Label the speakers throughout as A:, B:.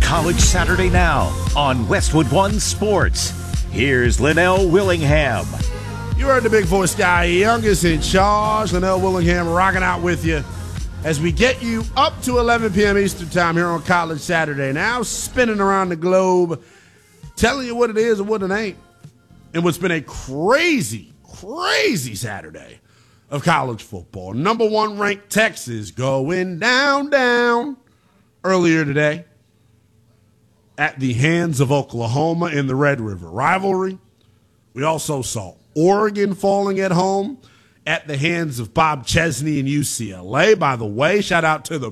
A: College Saturday Now on Westwood One Sports. Here's Linnell Willingham.
B: You heard the big voice guy, youngest in charge, Linnell Willingham, rocking out with you as we get you up to 11 p.m. Eastern Time here on College Saturday Now, spinning around the globe, telling you what it is and what it ain't. And what's been a crazy Saturday of college football. Number one ranked Texas going down earlier today at the hands of Oklahoma in the Red River rivalry. We also saw Oregon falling at home at the hands of Bob Chesney and UCLA. By the way, shout out to the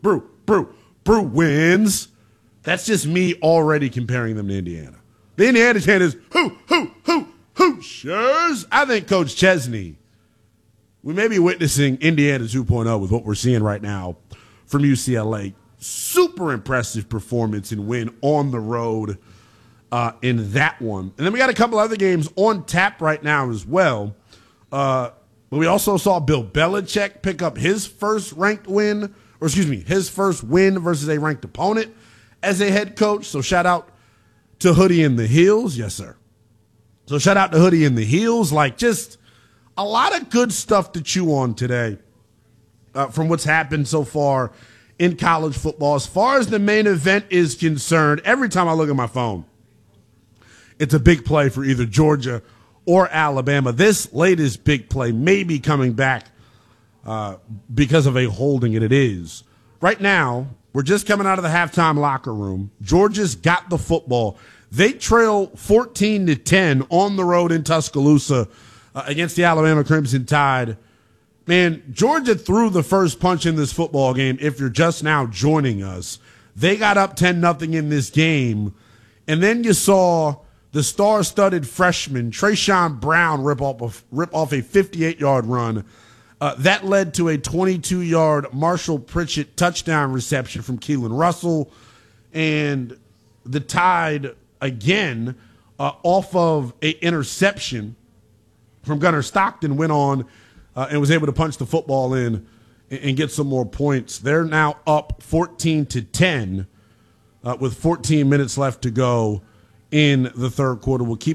B: Bruins. That's just me already comparing them to Indiana. The Indiana chant is Hoosiers. I think Coach Chesney, we may be witnessing Indiana 2.0 with what we're seeing right now from UCLA. Super impressive performance and win on the road in that one. And then we got a couple other games on tap right now as well. But we also saw Bill Belichick pick up his first win versus a ranked opponent as a head coach. So shout out to Hoodie in the Heels. Yes, sir. So shout out to Hoodie in the Heels. Like, just a lot of good stuff to chew on today from what's happened so far in college football. As far as the main event is concerned, every time I look at my phone, it's a big play for either Georgia or Alabama. This latest big play may be coming back because of a holding, and it is. Right now, we're just coming out of the halftime locker room. Georgia's got the football. They trail 14-10 on the road in Tuscaloosa against the Alabama Crimson Tide. Man, Georgia threw the first punch in this football game. If you're just now joining us, they got up 10-0 in this game. And then you saw the star-studded freshman Trayshawn Brown rip off a 58-yard run. That led to a 22-yard Marshall Pritchett touchdown reception from Keelan Russell. And the Tide, again, off of an interception from Gunnar Stockton, went on and was able to punch the football in and get some more points. They're now up 14-10 with 14 minutes left to go in the third quarter. We'll keep